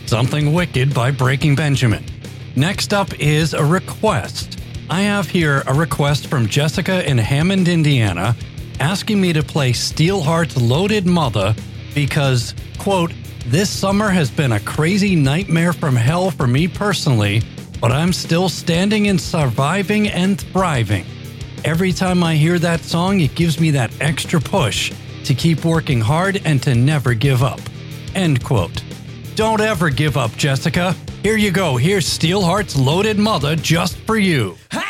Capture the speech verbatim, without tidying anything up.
Something Wicked by Breaking Benjamin. Next up is a request. I have here a request from Jessica in Hammond, Indiana, asking me to play Steelheart's Loaded Mother because, quote, this summer has been a crazy nightmare from hell for me personally, but I'm still standing and surviving and thriving. Every time I hear that song, it gives me that extra push to keep working hard and to never give up. End quote. Don't ever give up, Jessica. Here you go. Here's Steelheart's Loaded Mother just for you. Ha!